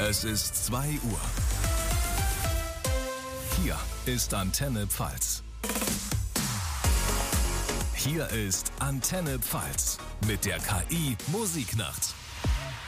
Es ist 2 Uhr. Hier ist Antenne Pfalz. Hier ist Antenne Pfalz mit der KI Musiknacht.